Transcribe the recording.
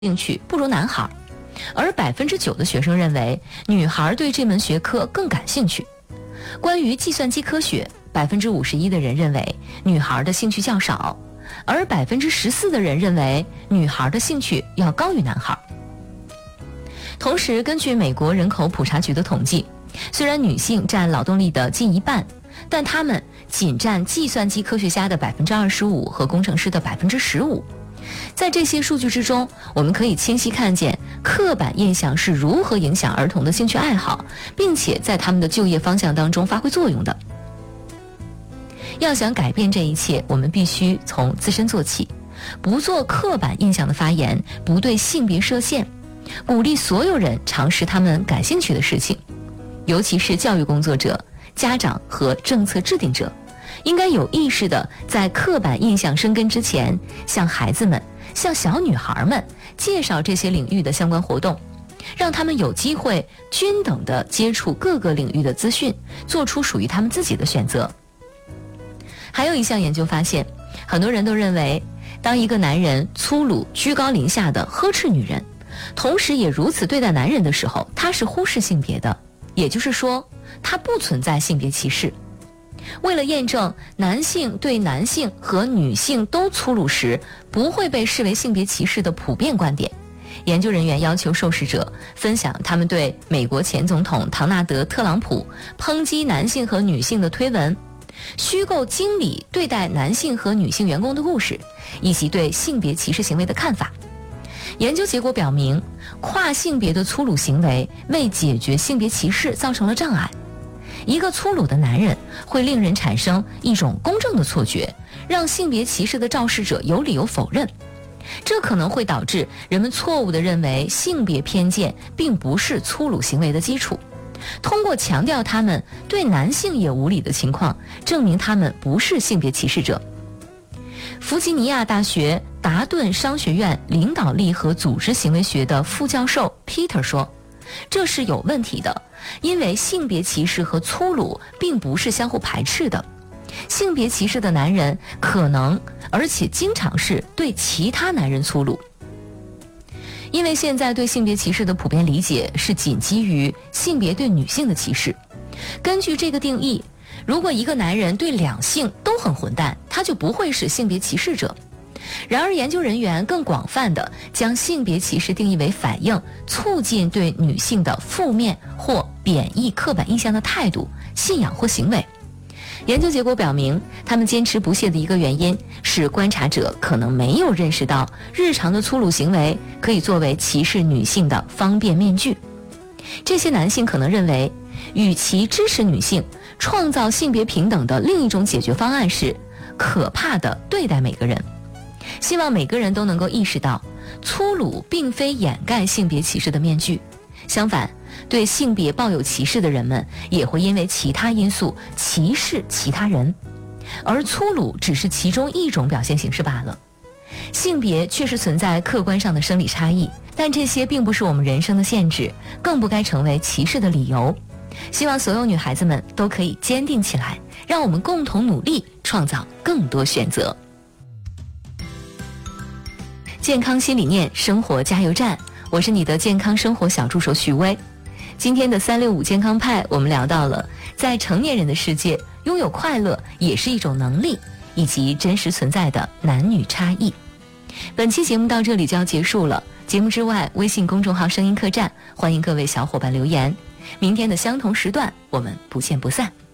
兴趣不如男孩，而9%的学生认为女孩对这门学科更感兴趣。关于计算机科学，51%的人认为女孩的兴趣较少，而14%的人认为女孩的兴趣要高于男孩。同时，根据美国人口普查局的统计，虽然女性占劳动力的近一半，但她们仅占计算机科学家的25%和工程师的15%。在这些数据之中，我们可以清晰看见刻板印象是如何影响儿童的兴趣爱好，并且在他们的就业方向当中发挥作用的。要想改变这一切，我们必须从自身做起，不做刻板印象的发言，不对性别设限，鼓励所有人尝试他们感兴趣的事情，尤其是教育工作者、家长和政策制定者，应该有意识地在刻板印象生根之前，向孩子们、向小女孩们介绍这些领域的相关活动，让他们有机会均等地接触各个领域的资讯，做出属于他们自己的选择。还有一项研究发现，很多人都认为，当一个男人粗鲁、居高临下地呵斥女人，同时也如此对待男人的时候，他是忽视性别的，也就是说，他不存在性别歧视。为了验证男性对男性和女性都粗鲁时不会被视为性别歧视的普遍观点，研究人员要求受试者分享他们对美国前总统唐纳德·特朗普抨击男性和女性的推文、虚构经理对待男性和女性员工的故事，以及对性别歧视行为的看法。研究结果表明，跨性别的粗鲁行为为解决性别歧视造成了障碍。一个粗鲁的男人会令人产生一种公正的错觉，让性别歧视的肇事者有理由否认。这可能会导致人们错误地认为性别偏见并不是粗鲁行为的基础，通过强调他们对男性也无理的情况，证明他们不是性别歧视者。弗吉尼亚大学达顿商学院领导力和组织行为学的副教授 Peter 说，这是有问题的，因为性别歧视和粗鲁并不是相互排斥的。性别歧视的男人可能，而且经常是对其他男人粗鲁。因为现在对性别歧视的普遍理解是仅基于性别对女性的歧视。根据这个定义，如果一个男人对两性都很混蛋，他就不会是性别歧视者。然而，研究人员更广泛地将性别歧视定义为反映促进对女性的负面或贬义刻板印象的态度、信仰或行为。研究结果表明，他们坚持不懈的一个原因是观察者可能没有认识到日常的粗鲁行为可以作为歧视女性的方便面具。这些男性可能认为，与其支持女性，创造性别平等的另一种解决方案是可怕地对待每个人。希望每个人都能够意识到，粗鲁并非掩盖性别歧视的面具，相反，对性别抱有歧视的人们也会因为其他因素歧视其他人，而粗鲁只是其中一种表现形式罢了。性别确实存在客观上的生理差异，但这些并不是我们人生的限制，更不该成为歧视的理由。希望所有女孩子们都可以坚定起来，让我们共同努力，创造更多选择。健康新理念，生活加油站，我是你的健康生活小助手许巍。今天的365健康派，我们聊到了在成年人的世界，拥有快乐也是一种能力，以及真实存在的男女差异。本期节目到这里就要结束了，节目之外，微信公众号声音客栈，欢迎各位小伙伴留言。明天的相同时段，我们不见不散。